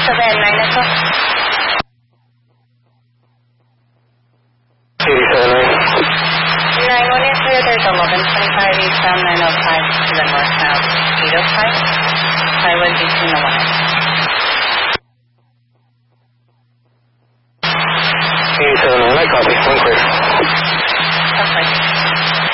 There's 1125 eastbound 905 to the northbound 805. Highway between the lines. 8709, copy. One clear. Okay.